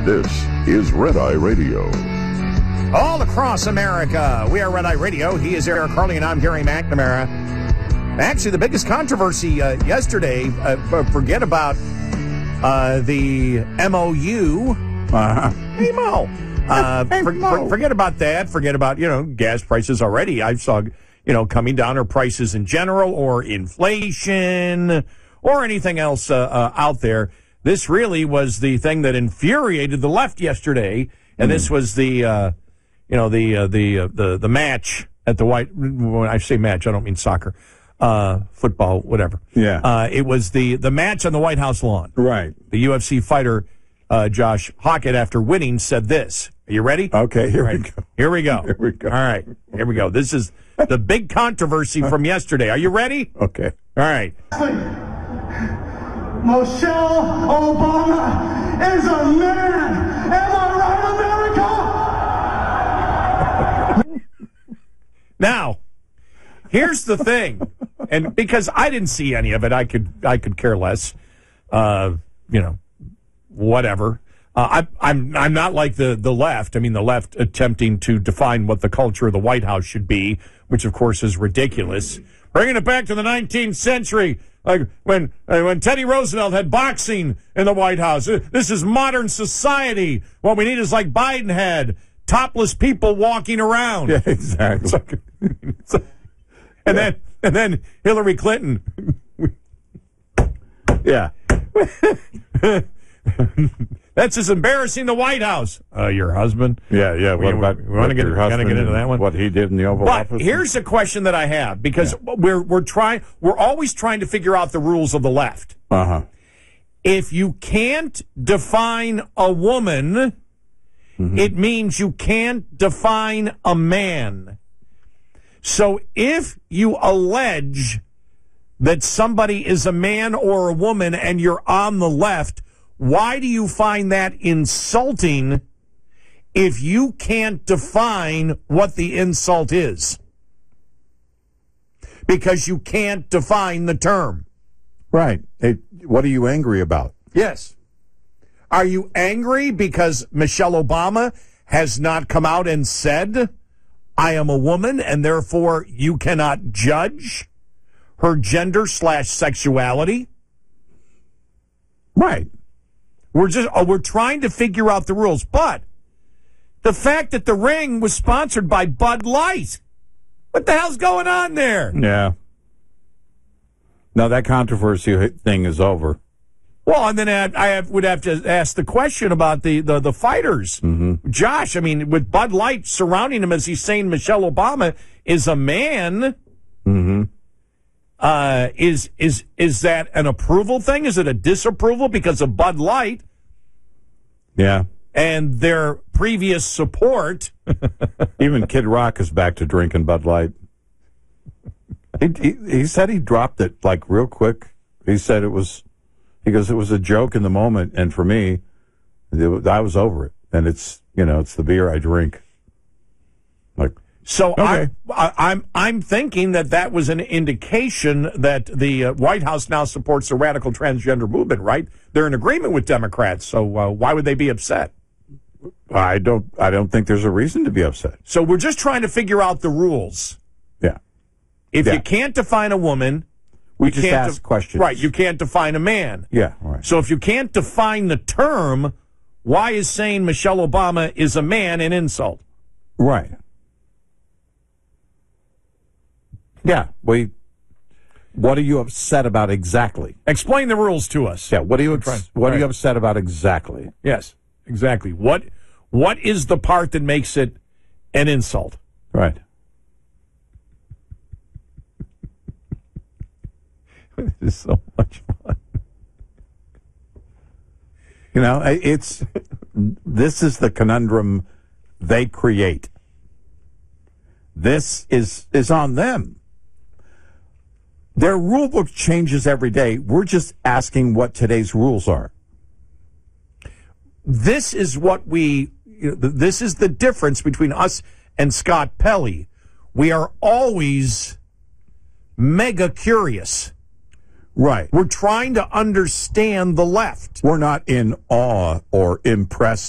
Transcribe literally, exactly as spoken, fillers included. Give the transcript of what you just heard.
This is Red Eye Radio. All across America, we are Red Eye Radio. He is Eric Harley, and I'm Gary McNamara. Actually, the biggest controversy uh, yesterday, uh, forget about uh, the M O U. Uh-huh. Hey, Mo. Uh, hey, for, Mo. For, forget about that. Forget about, you know, gas prices already. I saw, you know, coming down, or prices in general, or inflation, or anything else uh, uh, out there. This really was the thing that infuriated the left yesterday, and mm. this was the, uh, you know, the uh, the uh, the the match at the White. When I say match, I don't mean soccer, uh, football, whatever. Yeah, uh, it was the the match on the White House lawn. Right. The U F C fighter uh, Josh Hockett, after winning, said this. Are you ready? Okay, here right. we go. Here we go. Here we go. All right, here we go. This is the big controversy from yesterday. Are you ready? Okay. All right. Michelle Obama is a man. Am I right, America? Now, here's the thing, and because I didn't see any of it, I could I could care less. Uh, you know, whatever. Uh, I, I'm I'm not like the the left. I mean, the left attempting to define what the culture of the White House should be, which of course is ridiculous. Bringing it back to the nineteenth century. Like when uh, when Teddy Roosevelt had boxing in the White House. This is modern society. What we need is like Biden had, topless people walking around. Yeah, exactly. and yeah. then and then Hillary Clinton. yeah. That's just embarrassing the White House. Uh, your husband? Yeah, yeah. What we, about we want to get, get into that one? What he did in the Oval but Office? Here's a question that I have, because yeah. we're we're trying we're always trying to figure out the rules of the left. Uh-huh. If you can't define a woman, mm-hmm. it means you can't define a man. So if you allege that somebody is a man or a woman and you're on the left, why do you find that insulting if you can't define what the insult is? Because you can't define the term. Right. It, what are you angry about? Yes. Are you angry because Michelle Obama has not come out and said, I am a woman, and therefore you cannot judge her gender slash sexuality? Right. We're just oh, we're trying to figure out the rules, but the fact that the ring was sponsored by Bud Light, what the hell's going on there? Yeah. No, that controversy thing is over. Well, and then I, I have, would have to ask the question about the the, the fighters, mm-hmm. Josh. I mean, with Bud Light surrounding him as he's saying Michelle Obama is a man. Mm-hmm. Uh, is is is that an approval thing? Is it a disapproval because of Bud Light? Yeah. And their previous support. Even Kid Rock is back to drinking Bud Light. He, he he said he dropped it like real quick. He said it was, he goes, it was a joke in the moment, and for me, it, I was over it. And it's, you know, it's the beer I drink. Like. So okay. I, I, I'm I'm thinking that that was an indication that the uh, White House now supports the radical transgender movement, right? They're in agreement with Democrats, so uh, why would they be upset? I don't I don't think there's a reason to be upset. So we're just trying to figure out the rules. Yeah. If yeah. you can't define a woman, we you just can't ask de- questions. Right, you can't define a man. Yeah, right. So if you can't define the term, why is saying Michelle Obama is a man an insult? Right. Yeah, we. What are you upset about exactly? Explain the rules to us. Yeah, what are you ex- what right. are you upset about exactly? Yes, exactly. What what is the part that makes it an insult? Right. This is so much fun. You know, it's this is the conundrum they create. This is is on them. Their rule book changes every day. We're just asking what today's rules are. This is what we, you know, this is the difference between us and Scott Pelley. We are always mega curious. Right. We're trying to understand the left. We're not in awe or impressed